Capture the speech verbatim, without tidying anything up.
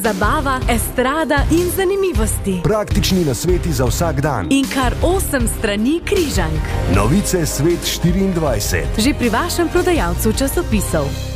zabava, estrada in zanimivosti. Praktični nasveti za vsak dan. In kar osem strani križank. Novice Svet štiriindvajset. Že pri vašem prodajalcu časopisov.